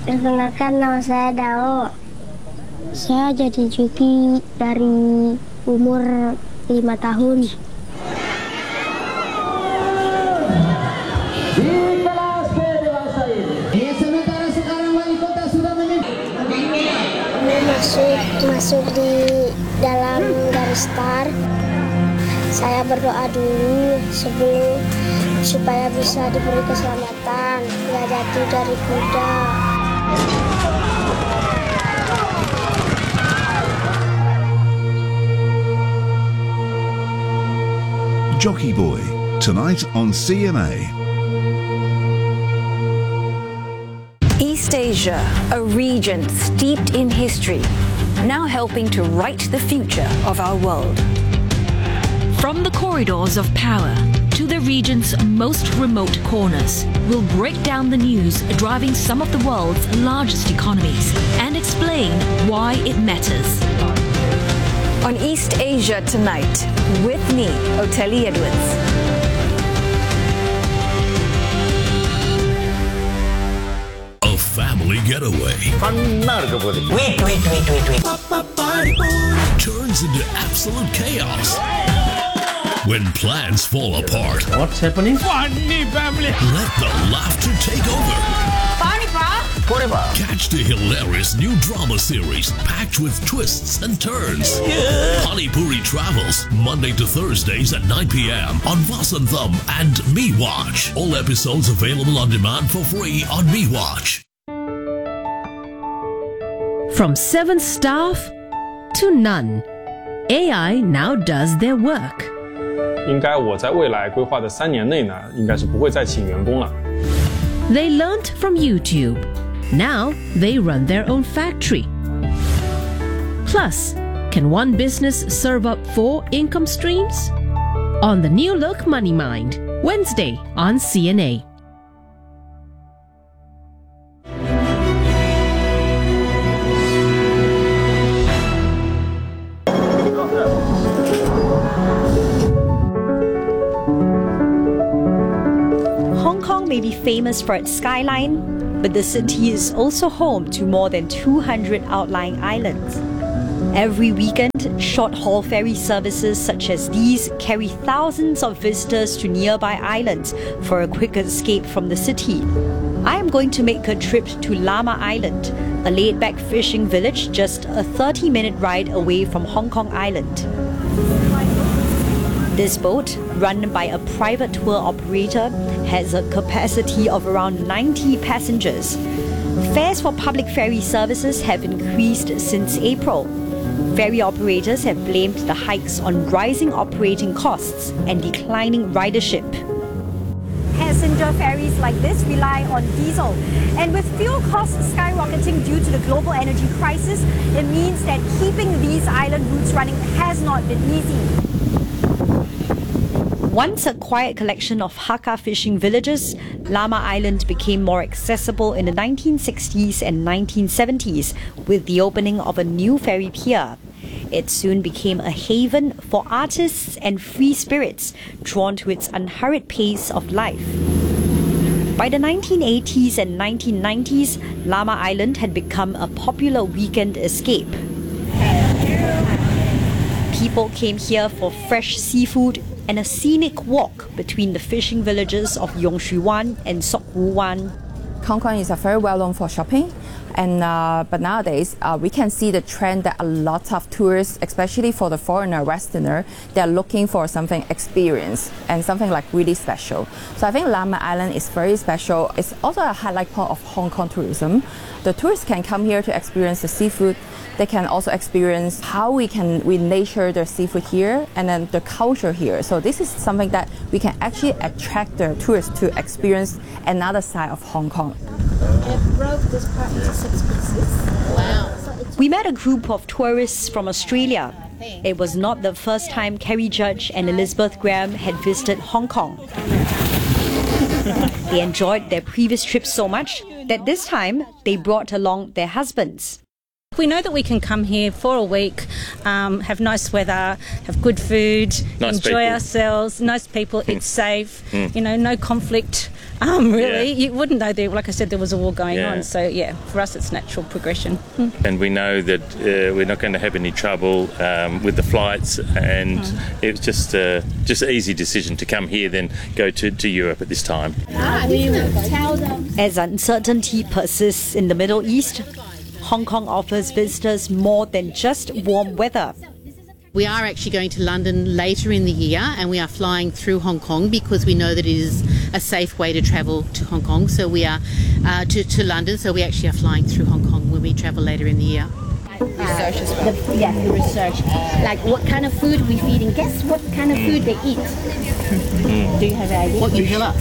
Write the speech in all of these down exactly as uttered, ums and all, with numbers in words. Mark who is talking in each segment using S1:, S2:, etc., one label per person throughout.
S1: Perkenalkan, nama saya Dao. Saya jadi joki dari umur lima tahun.
S2: Di kelas B dewasa ini, sementara sekarang wali kota sudah memimpin.
S1: Masuk masuk di dalam garis start. Saya berdoa dulu sebelum supaya bisa diberi keselamatan, nggak jatuh dari kuda.
S3: Jockey Boy, tonight on C N A.
S4: East Asia, a region steeped in history, now helping to write the future of our world.
S5: From the corridors of power to the region's most remote corners, we'll break down the news driving some of the world's largest economies and explain why it matters.
S4: On East Asia Tonight, with me, Oteli Edwards.
S6: A family getaway.
S7: Wait, wait, wait, wait, wait.
S6: Turns into absolute chaos. When plans fall apart.
S2: What's happening?
S6: Funny family. Let the laughter take over.
S7: Funny, bro. Forever.
S6: Catch the hilarious new drama series packed with twists and turns. Yeah. Panipuri Travels, Monday to Thursdays at nine p m on Vasantham and MeWatch. All episodes available on demand for free on MeWatch.
S5: From seven staff to none, A I now does their work.
S8: 应该我在未来规划的三年内呢，应该是不会再请员工了。
S5: They learnt from YouTube. Now they run their own factory. Plus, can one business serve up four income streams? On the new look Money Mind, Wednesday on C N A.
S9: Hong Kong may be famous for its skyline, but the city is also home to more than two hundred outlying islands. Every weekend, short-haul ferry services such as these carry thousands of visitors to nearby islands for a quick escape from the city. I am going to make a trip to Lama Island, a laid-back fishing village just a thirty-minute ride away from Hong Kong Island. This boat, run by a private tour operator, has a capacity of around ninety passengers. Fares for public ferry services have increased since April. Ferry operators have blamed the hikes on rising operating costs and declining ridership. Passenger ferries like this rely on diesel, and with fuel costs skyrocketing due to the global energy crisis, it means that keeping these island routes running has not been easy. Once a quiet collection of Hakka fishing villages, Lama Island became more accessible in the nineteen sixties and nineteen seventies with the opening of a new ferry pier. It soon became a haven for artists and free spirits drawn to its unhurried pace of life. By the nineteen eighties and nineteen nineties, Lama Island had become a popular weekend escape. People came here for fresh seafood and a scenic walk between the fishing villages of Yong Shu Wan and Sok Wu Wan.
S10: Hong Kong is uh, very well known for shopping, and uh, but nowadays uh, we can see the trend that a lot of tourists, especially for the foreigner, Westerner, they're looking for something experience and something like really special. So I think Lama Island is very special. It's also a highlight point of Hong Kong tourism. The tourists can come here to experience the seafood. They can also experience how we can we nature the seafood here and then the culture here. So this is something that we can actually attract the tourists to experience another side of Hong Kong.
S1: It broke this part into six pieces.
S9: Wow. We met a group of tourists from Australia. It was not the first time Kerry Judge and Elizabeth Graham had visited Hong Kong. They enjoyed their previous trip so much that this time they brought along their husbands.
S11: We know that we can come here for a week, um, have nice weather, have good food,
S12: nice
S11: enjoy
S12: people.
S11: ourselves, nice people, it's safe,
S12: Mm.
S11: you know, no conflict Um, really,
S12: Yeah.
S11: you wouldn't know. There, like I said, there was a war going
S12: Yeah.
S11: on. So yeah, for us, it's natural progression.
S12: And we know that uh, we're not going to have any trouble um, with the flights, and
S11: Mm.
S12: it was just uh, just an easy decision to come here than go to, to Europe at this time.
S9: As uncertainty persists in the Middle East, Hong Kong offers visitors more than just warm weather.
S13: We are actually going to London later in the year, and we are flying through Hong Kong because we know that it is a safe way to travel to Hong Kong. So we are uh, to, to London, so we actually are flying through Hong Kong when we travel later in the year.
S14: Research as well. The, yeah, the research. Like what kind of food we feeding. Guess what kind of food they eat?
S12: Mm.
S14: Do you have an idea?
S13: What you tell us?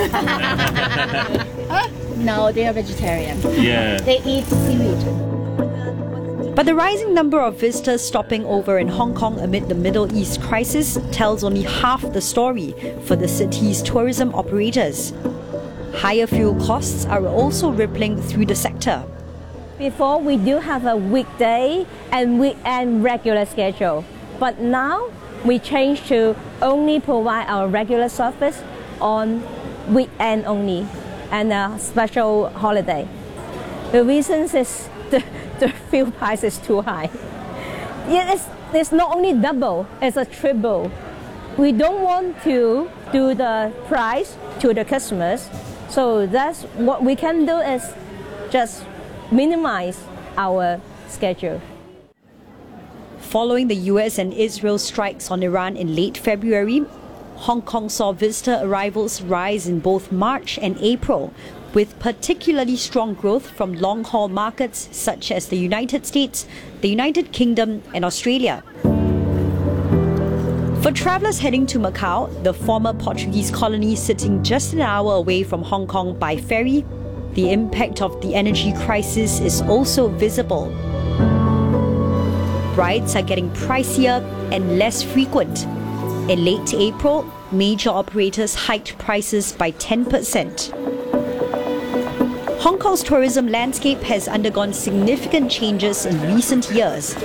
S14: No, they are vegetarian.
S12: Yeah.
S14: They eat seaweed.
S9: But the rising number of visitors stopping over in Hong Kong amid the Middle East crisis tells only half the story for the city's tourism operators. Higher fuel costs are also rippling through the sector.
S15: Before, we do have a weekday and weekend regular schedule, but now we change to only provide our regular service on weekend only and a special holiday. The reason is the, the fuel price is too high. Yeah, it's, it's not only double, it's a triple. We don't want to do the price to the customers, so that's what we can do is just minimize our schedule.
S9: Following the U S and Israel strikes on Iran in late February, Hong Kong saw visitor arrivals rise in both March and April, with particularly strong growth from long-haul markets such as the United States, the United Kingdom and Australia. For travellers heading to Macau, the former Portuguese colony sitting just an hour away from Hong Kong by ferry, the impact of the energy crisis is also visible. Rides are getting pricier and less frequent. In late April, major operators hiked prices by ten percent. Hong Kong's tourism landscape has undergone significant changes in recent years.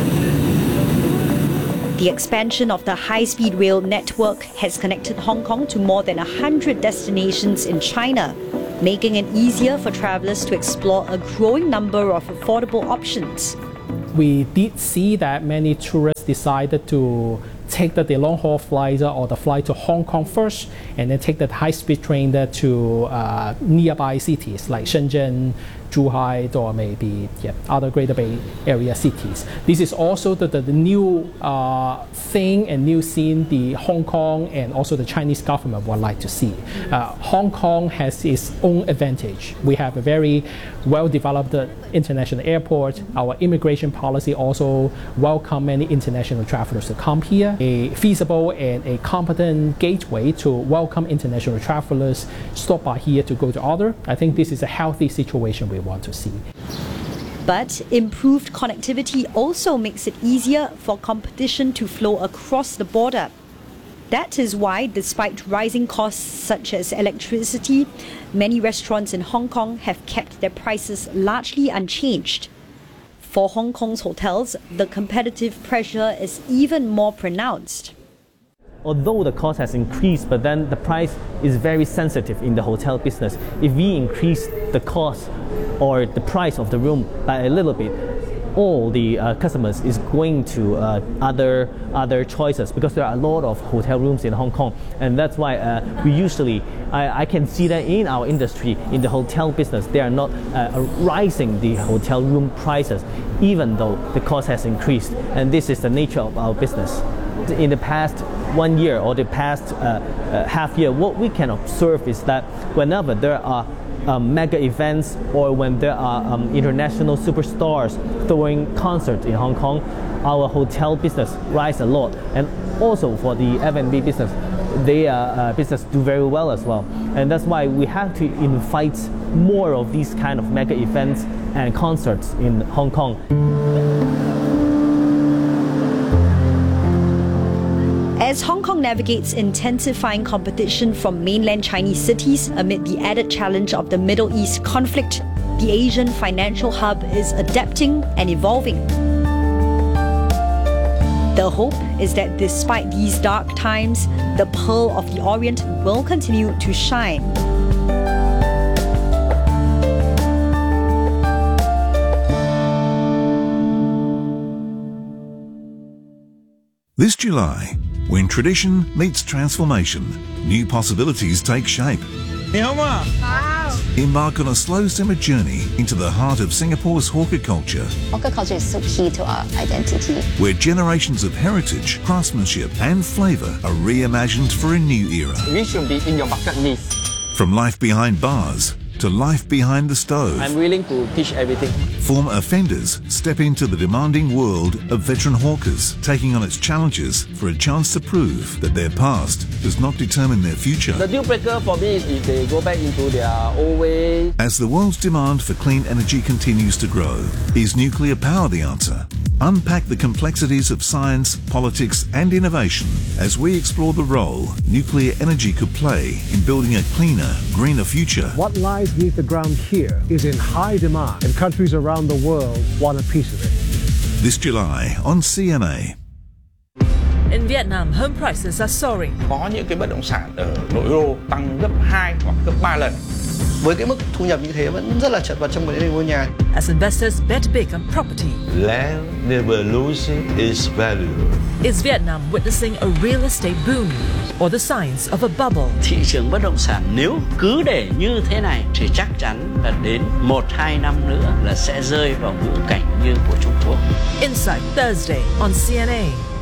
S9: The expansion of the high-speed rail network has connected Hong Kong to more than one hundred destinations in China, making it easier for travellers to explore a growing number of affordable options.
S16: We did see that many tourists decided to take the, the long-haul flight or the flight to Hong Kong first, and then take the high-speed train there to uh, nearby cities like Shenzhen, Zhuhai, or maybe yeah, other Greater Bay Area cities. This is also the, the, the new uh, thing and new scene the Hong Kong and also the Chinese government would like to see. Uh, Hong Kong has its own advantage. We have a very well-developed international airport. Our immigration policy also welcome many international travelers to come here. A feasible and a competent gateway to welcome international travelers stop by here to go to other. I think this is a healthy situation we want to see.
S9: But improved connectivity also makes it easier for competition to flow across the border. That is why, despite rising costs such as electricity, many restaurants in Hong Kong have kept their prices largely unchanged. For Hong Kong's hotels, the competitive pressure is even more pronounced.
S17: Although the cost has increased, but then the price is very sensitive in the hotel business. If we increase the cost or the price of the room by a little bit, all the uh, customers is going to uh, other other choices, because there are a lot of hotel rooms in Hong Kong, and that's why uh, we usually I, I can see that in our industry, in the hotel business, they are not uh, rising the hotel room prices, even though the cost has increased, and this is the nature of our business. In the past one year or the past uh, uh, half year, what we can observe is that whenever there are Um, mega events or when there are um, international superstars throwing concerts in Hong Kong, our hotel business rise a lot, and also for the F and B business, their uh, business do very well as well, and that's why we have to invite more of these kind of mega events and concerts in Hong Kong.
S9: As Hong Kong navigates intensifying competition from mainland Chinese cities amid the added challenge of the Middle East conflict, the Asian financial hub is adapting and evolving. The hope is that despite these dark times, the Pearl of the Orient will continue to shine.
S3: This July, when tradition meets transformation, new possibilities take shape. Embark on a slow simmer journey into the heart of Singapore's hawker culture,
S18: Hawker culture is so key to our identity.
S3: where generations of heritage, craftsmanship and flavour are reimagined for a new era.
S19: We should be in your bucket list.
S3: From life behind bars to life behind the stove,
S19: I'm willing to teach everything.
S3: former offenders step into the demanding world of veteran hawkers, taking on its challenges for a chance to prove that their past does not determine their future.
S19: The deal breaker for me is if they go back into their old way.
S3: As the world's demand for clean energy continues to grow, is nuclear power the answer? Unpack the complexities of science, politics and innovation as we explore the role nuclear energy could play in building a cleaner, greener future.
S20: What lies beneath the ground here is in high demand, and countries around the world want a piece of it.
S3: This July on C N A.
S21: In Vietnam, home prices are soaring.
S22: Có những cái bất động sản ở nội đô tăng gấp hai hoặc gấp ba lần.
S23: Với cái mức thu nhập như thế vẫn rất là chật vật trong vấn đề mua nhà.
S21: As investors bet big on property,
S24: Land never loses its value.
S21: is Vietnam witnessing a real estate boom or the signs of a bubble?
S25: Thị trường bất động sản nếu cứ để như thế này thì chắc chắn là đến một hai năm nữa là sẽ rơi vào ngữ cảnh như của Trung Quốc.
S21: Insight Thursday on C N A.